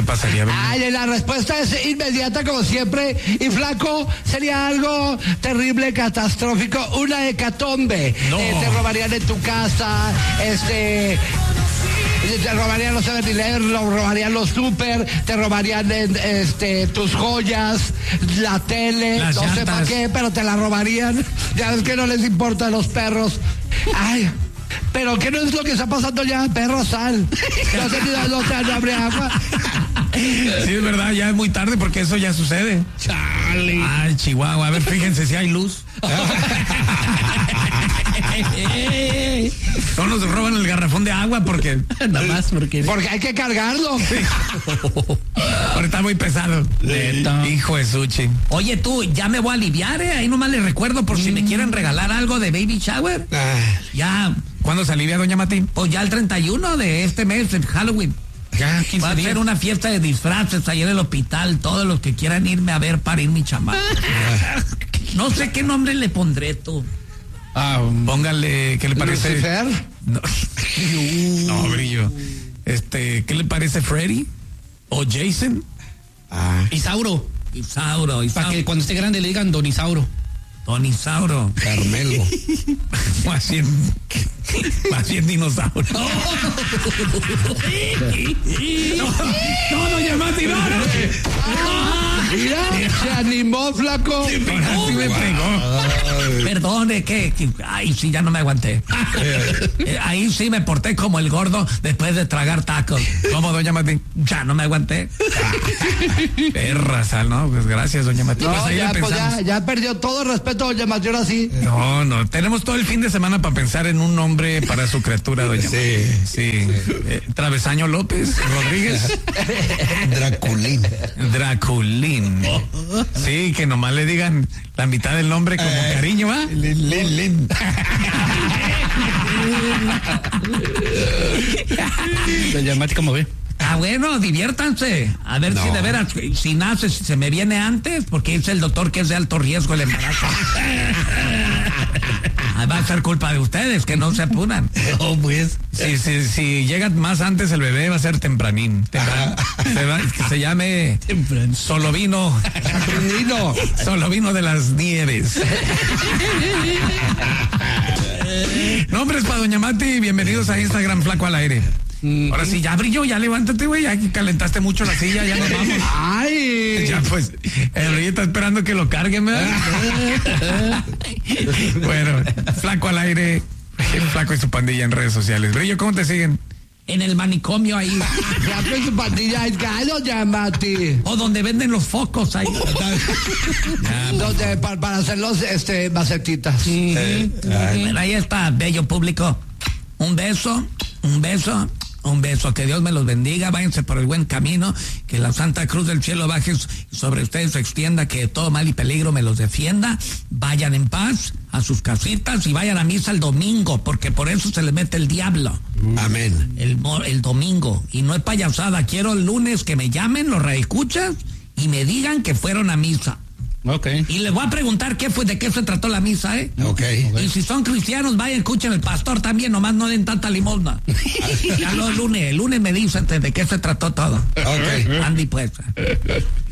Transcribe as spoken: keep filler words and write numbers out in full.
pasaría? Ay, la respuesta es inmediata como siempre. Y flaco, sería algo terrible, catastrófico, una hecatombe. No. Eh, te robarían en tu casa, este... te robarían los seven eleven, lo robarían los super, te robarían este tus joyas, la tele, Las no sé llantas. para qué, pero te la robarían. Ya ves que no les importa a los perros. Ay, pero ¿qué no es lo que está pasando ya? Perro, sal. No sé, no, no, no abre agua. Sí, es verdad, ya es muy tarde porque eso ya sucede. Chale. Ay, Chihuahua, a ver, fíjense si hay luz. No nos roban el garrafón de agua porque... Nada más porque... Porque hay que cargarlo. Ahora está muy pesado. Neta. Hijo de Suchi. Oye, tú, ya me voy a aliviar, ¿eh? Ahí nomás les recuerdo por si me quieren regalar algo de baby shower. Ya, ¿Cuándo se alivia, doña Mati? pues ya el treinta y uno de este mes, en Halloween. Ya, Va quince a días. ser una fiesta de disfraces ahí en el hospital. Todos los que quieran irme a ver parir mi chamaco. No sé qué nombre le pondré tú. Ah, póngale, ¿qué le parece? Lucifer. No, no, brillo. Este, ¿qué le parece Freddy? ¿O Jason? Isauro. Isauro, Para Isauro. que cuando esté grande le digan Don Isauro. Don Isauro. Carmelo. Más bien, más bien dinosaurio. No, no, doña Mati, no, no. Mira, se animó, flaco. Ahora sí me pegó. Perdone, que, que- ay, sí, ya no me aguanté. Eh, ahí sí me porté como el gordo después de tragar tacos. ¿Cómo, doña Mati? Ya no me aguanté. Perra, sal, ¿no? Pues gracias, doña Mati. No, Pues ahí ya, le pues pensamos. ya, ya perdió todo el respeto, doña Mati, ahora sí. No, no, tenemos todo el fin de semana para pensar en un nombre para su criatura, doña Mati. Sí. Eh, Travesaño López Rodríguez. Draculín. Draculín. Sí, que nomás le digan la mitad del nombre como cariño, ¿va? Lin, lin, lin. Doña Mati, ¿cómo ve? Ah, bueno, diviértanse. A ver No. si de veras, si nace, si se me viene antes, porque dice el doctor que es de alto riesgo el embarazo. Ah, va a ser culpa de ustedes, que no se apuran. Oh, pues. Si, si, si llega más antes el bebé va a ser tempranín. Tempran- se va- que se llame Temprano. Solovino. Vino. Solovino de las nieves. Nombres para doña Mati, bienvenidos a Instagram Flaco al Aire. Ahora sí, ya brilló, ya levántate, güey, ya que calentaste mucho la silla, ya nos vamos. Ay. Ya pues, el rey está esperando que lo carguen, ¿verdad? Bueno, Flaco al Aire, Flaco y su pandilla en redes sociales. Brillo, ¿cómo te siguen? En el manicomio ahí. Flaco y su pandilla es gallo, doña Mati. O donde venden los focos ahí. Donde, para, para hacer los este, macetitas. Bueno, ahí está, bello público. Un beso, un beso, un beso. Que Dios me los bendiga. Váyanse por el buen camino. Que la Santa Cruz del Cielo baje sobre ustedes, se extienda. Que todo mal y peligro me los defienda. Vayan en paz a sus casitas y vayan a misa el domingo, porque por eso se les mete el diablo. Amén. El, mo- el domingo. Y no es payasada. Quiero el lunes que me llamen los reescuchas y me digan que fueron a misa. Ok. Y les voy a preguntar qué fue, de qué se trató la misa, ¿eh? Ok. Y si son cristianos, vayan, escuchen el pastor también, nomás no den tanta limosna. Ya lo el lunes, el lunes me dicen de qué se trató todo. Ok. Andy, pues.